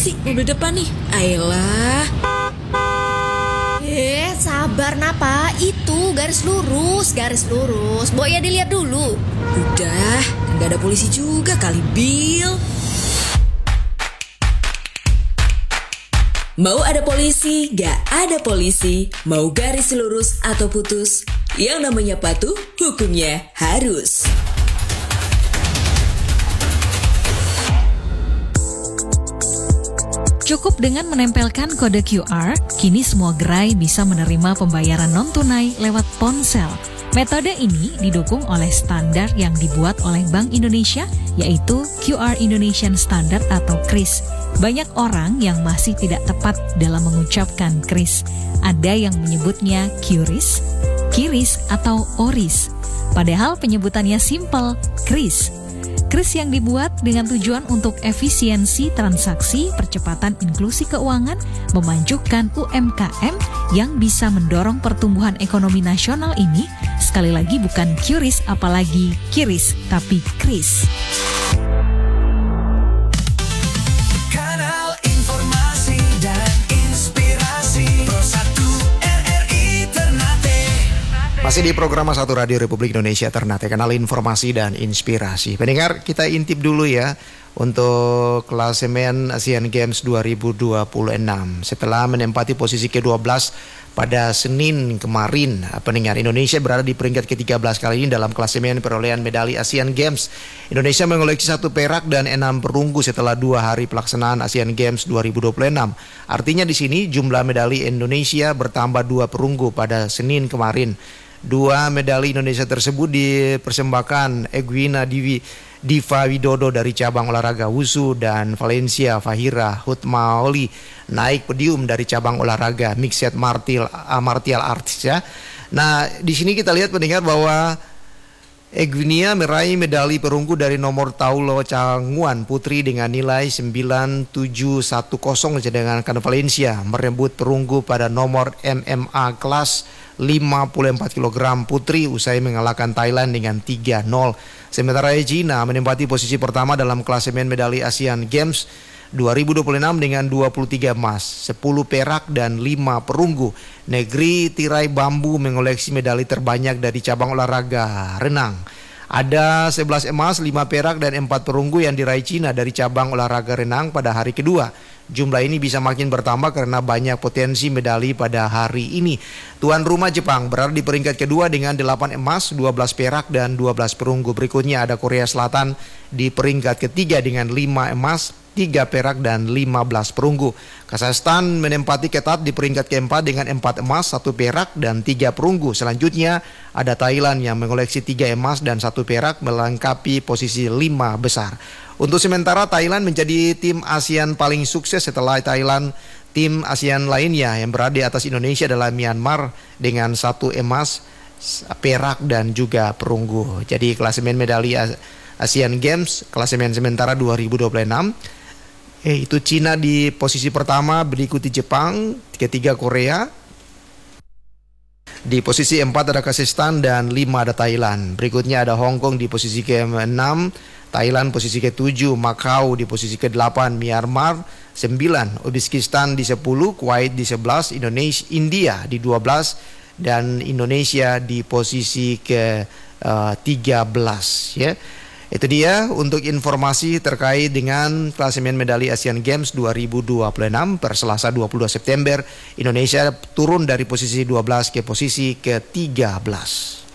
sih mobil depan nih? Ayolah. Sabar Napa, itu garis lurus. Boya dilihat dulu. Udah, nggak ada polisi juga kali, Bill. Mau ada polisi, gak ada polisi. Mau garis lurus atau putus, yang namanya patuh, hukumnya harus. Cukup dengan menempelkan kode QR, kini semua gerai bisa menerima pembayaran non-tunai lewat ponsel. Metode ini didukung oleh standar yang dibuat oleh Bank Indonesia, yaitu QR Indonesian Standard atau KRIS. Banyak orang yang masih tidak tepat dalam mengucapkan KRIS. Ada yang menyebutnya QRIS, KIRIS, atau ORIS. Padahal penyebutannya simpel, KRIS. KRIS yang dibuat dengan tujuan untuk efisiensi transaksi, percepatan inklusi keuangan, memajukan UMKM yang bisa mendorong pertumbuhan ekonomi nasional ini, sekali lagi bukan QRIS apalagi KIRIS, tapi KRIS. Kanal Informasi dan Inspirasi Pro 1 RRI Ternate. Masih di program Satu Radio Republik Indonesia Ternate, kanal informasi dan inspirasi. Pendengar, kita intip dulu ya untuk klasemen Asian Games 2026. Setelah menempati posisi ke-12 pada Senin kemarin, pendengar, Indonesia berada di peringkat ke-13 kali ini dalam klasemen perolehan medali Asian Games. Indonesia mengoleksi 1 perak dan 6 perunggu setelah 2 hari pelaksanaan Asian Games 2026. Artinya di sini jumlah medali Indonesia bertambah 2 perunggu pada Senin kemarin. 2 medali Indonesia tersebut dipersembahkan Egwina Diva Widodo dari cabang olahraga Wushu dan Valencia Fahira Hutmaoli naik podium dari cabang olahraga Mixed Martial Arts ya. Nah, di sini kita lihat pendengar bahwa Egwinia meraih medali perunggu dari nomor Taulo Canguan putri dengan nilai 9710, sedangkan Valencia merebut perunggu pada nomor MMA kelas 54 kg putri usai mengalahkan Thailand dengan 3-0. Sementara China menempati posisi pertama dalam klasemen medali Asian Games 2026 dengan 23 emas, 10 perak dan 5 perunggu. Negeri tirai bambu mengoleksi medali terbanyak dari cabang olahraga renang. Ada 11 emas, 5 perak dan 4 perunggu yang diraih Cina dari cabang olahraga renang pada hari kedua. Jumlah ini bisa makin bertambah karena banyak potensi medali pada hari ini. Tuan rumah Jepang berada di peringkat kedua dengan 8 emas, 12 perak dan 12 perunggu. Berikutnya ada Korea Selatan di peringkat ketiga dengan 5 emas, 3 perak dan 15 perunggu. Kazakhstan menempati ketat di peringkat keempat dengan 4 emas, 1 perak dan 3 perunggu. Selanjutnya ada Thailand yang mengoleksi 3 emas dan 1 perak melengkapi posisi 5 besar. Untuk sementara Thailand menjadi tim ASEAN paling sukses. Setelah Thailand, tim ASEAN lainnya yang berada di atas Indonesia adalah Myanmar dengan 1 emas, perak dan juga perunggu. Jadi klasemen medali Asian Games klasemen sementara 2026, itu Cina di posisi pertama, berikuti Jepang, ketiga Korea, di posisi 4 ada Kazakhstan dan 5 ada Thailand. Berikutnya ada Hong Kong di posisi ke-6, Thailand posisi ke-7, Macau di posisi ke-8, Myanmar 9, Uzbekistan di 10, Kuwait di 11, India di 12 dan Indonesia di posisi ke-13 ya. Itu dia untuk informasi terkait dengan klasemen medali Asian Games 2026 per Selasa 22 September. Indonesia turun dari posisi 12 ke posisi ke-13.